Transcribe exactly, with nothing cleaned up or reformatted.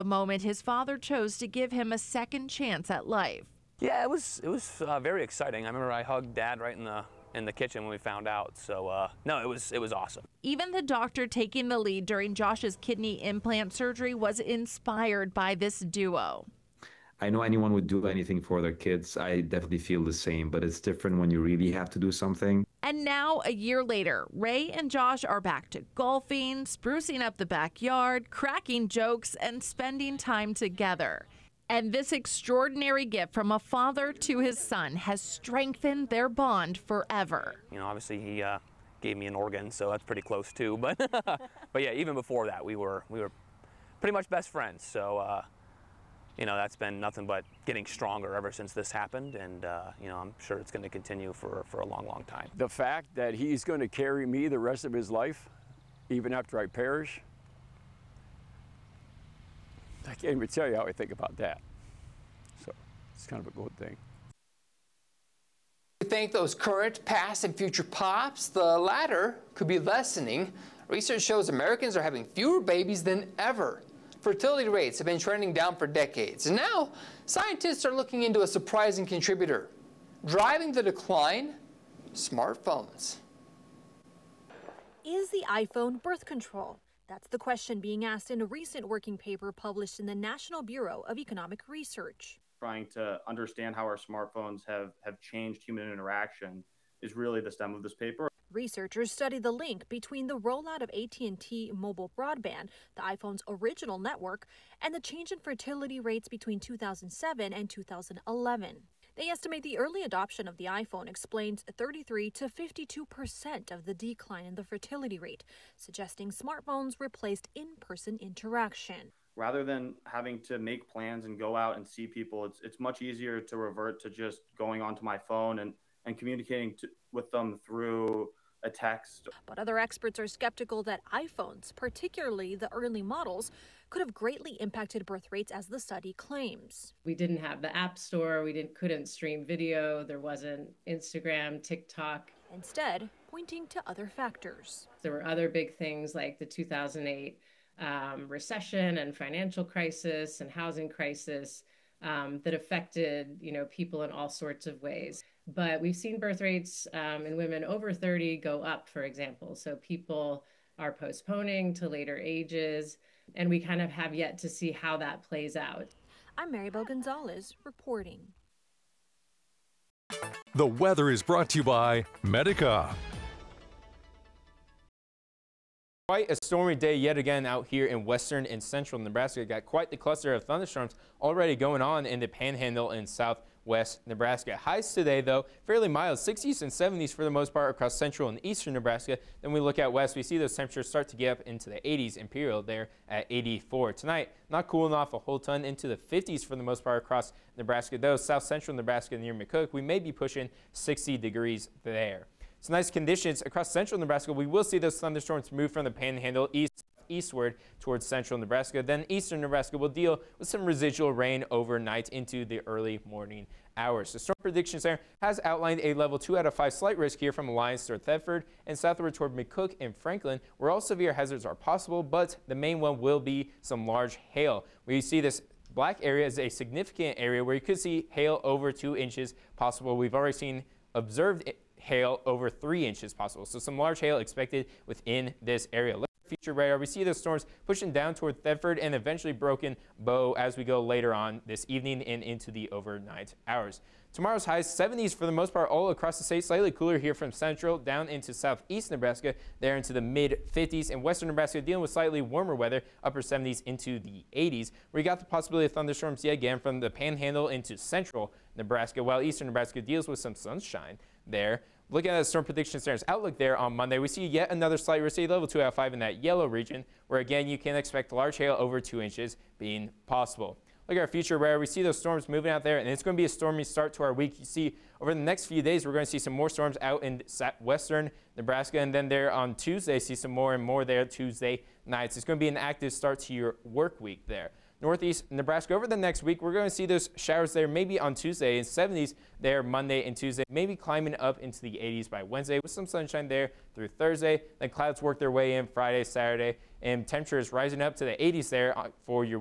The moment his father chose to give him a second chance at life. Yeah, it was it was uh, very exciting. I remember I hugged Dad right in the in the kitchen when we found out. So uh, no, it was it was awesome. Even the doctor taking the lead during Josh's kidney implant surgery was inspired by this duo. I know anyone would do anything for their kids. I definitely feel the same, but it's different when you really have to do something. And now, a year later, Ray and Josh are back to golfing, sprucing up the backyard, cracking jokes, and spending time together. And this extraordinary gift from a father to his son has strengthened their bond forever. You know, obviously he uh, gave me an organ, so that's pretty close too. But but yeah, even before that, we were we were pretty much best friends. So. Uh, You know, that's been nothing but getting stronger ever since this happened, and uh, you know, I'm sure it's going to continue for, for a long, long time. The fact that he's going to carry me the rest of his life, even after I perish, I can't even tell you how I think about that. So it's kind of a good thing. We thank those current, past, and future pops. The latter could be lessening. Research shows Americans are having fewer babies than ever. Fertility rates have been trending down for decades, and now scientists are looking into a surprising contributor. Driving the decline, smartphones. Is the iPhone birth control? That's the question being asked in a recent working paper published in the National Bureau of Economic Research. Trying to understand how our smartphones have, have changed human interaction is really the stem of this paper. Researchers studied the link between the rollout of A T and T mobile broadband, the iPhone's original network, and the change in fertility rates between two thousand seven and two thousand eleven. They estimate the early adoption of the iPhone explains thirty-three to fifty-two percent of the decline in the fertility rate, suggesting smartphones replaced in-person interaction. Rather than having to make plans and go out and see people, it's it's much easier to revert to just going onto my phone and, and communicating to, with them through a text. But other experts are skeptical that iPhones, particularly the early models, could have greatly impacted birth rates as the study claims. We didn't have the App Store, we didn't couldn't stream video, there wasn't Instagram, TikTok. Instead, pointing to other factors. There were other big things like the two thousand eight um, recession and financial crisis and housing crisis um, that affected, you know, people in all sorts of ways. But we've seen birth rates um, in women over thirty go up, for example. So people are postponing to later ages, and we kind of have yet to see how that plays out. I'm Maribel Gonzalez reporting. The weather is brought to you by Medica. Quite a stormy day yet again out here in western and central Nebraska. Got quite the cluster of thunderstorms already going on in the Panhandle and southwest Nebraska. Highs today, though, fairly mild, sixties and seventies for the most part across central and eastern Nebraska. Then we look at west, we see those temperatures start to get up into the eighties. Imperial there at eighty-four. Tonight, not cooling off a whole ton, into the fifties for the most part across Nebraska, though south central Nebraska near McCook, we may be pushing sixty degrees there. So nice conditions across central Nebraska. We will see those thunderstorms move from the Panhandle east eastward towards central Nebraska. Then eastern Nebraska will deal with some residual rain overnight into the early morning hours. The Storm Prediction Center has outlined a level two out of five slight risk here from Alliance toward Thedford and southward toward McCook and Franklin, where all severe hazards are possible, but the main one will be some large hail. We see this black area is a significant area where you could see hail over two inches possible. We've already seen observed hail over three inches possible. So some large hail expected within this area. Look at future radar. We see those storms pushing down toward Thedford and eventually Broken Bow as we go later on this evening and into the overnight hours. Tomorrow's highs seventies for the most part all across the state. Slightly cooler here from central down into southeast Nebraska, there into the mid fifties. And western Nebraska dealing with slightly warmer weather, upper seventies into the eighties. We got the possibility of thunderstorms yet again from the Panhandle into central Nebraska, while eastern Nebraska deals with some sunshine there. Looking at the Storm Prediction Center's outlook there on Monday, we see yet another slight risk, level two out of five in that yellow region, where again you can expect large hail over two inches being possible. Look at our future radar. We see those storms moving out there, and it's going to be a stormy start to our week. You see, over the next few days, we're going to see some more storms out in western Nebraska, and then there on Tuesday, see some more and more there Tuesday nights. It's going to be an active start to your work week there. Northeast Nebraska over the next week, we're going to see those showers there maybe on Tuesday and seventies there Monday and Tuesday, maybe climbing up into the eighties by Wednesday with some sunshine there through Thursday. Then clouds work their way in Friday, Saturday, and temperatures rising up to the eighties there for your